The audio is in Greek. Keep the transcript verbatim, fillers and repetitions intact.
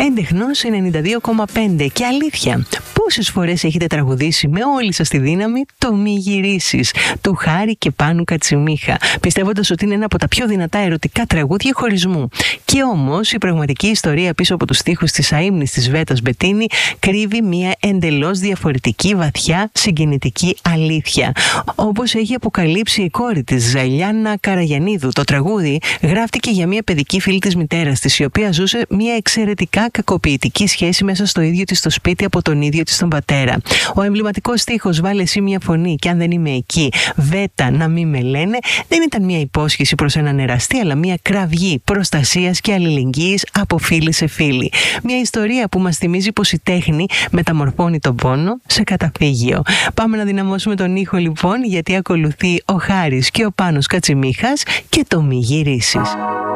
Έντεχνος ενενήντα δύο κόμμα πέντε και αλήθεια. Πόσες φορές έχετε τραγουδήσει με όλη σας τη δύναμη το «Μη γυρίσεις» του Χάρη και Πάνου Κατσιμίχα, πιστεύοντας ότι είναι ένα από τα πιο δυνατά ερωτικά τραγούδια χωρισμού. Και όμως η πραγματική ιστορία πίσω από τους στίχους της αείμνης της Βέτας Μπετίνη κρύβει μια εντελώς διαφορετική, βαθιά, συγκινητική αλήθεια. Όπως έχει αποκαλύψει η κόρη της, Ζαλιάννα Καραγιαννίδου, το τραγούδι γράφτηκε για μια παιδική φίλη της μητέρας της, η οποία ζούσε μια εξαιρετικά κακοποιητική σχέση μέσα στο ίδιο της το σπίτι από τον ίδιο της τον πατέρα. Ο εμβληματικός στίχος «Βάλε εσύ μια φωνή και αν δεν είμαι εκεί, Βέτα να μην με λένε» δεν ήταν μια υπόσχεση προς έναν εραστή, αλλά μια κραυγή προστασίας και αλληλεγγύης από φίλη σε φίλη. Μια ιστορία που μας θυμίζει πως η τέχνη μεταμορφώνει τον πόνο σε καταφύγιο. Πάμε να δυναμώσουμε τον ήχο λοιπόν, γιατί ακολουθεί ο Χάρης και ο Πάνος Κατσιμίχας και το «Μη γυρίσεις».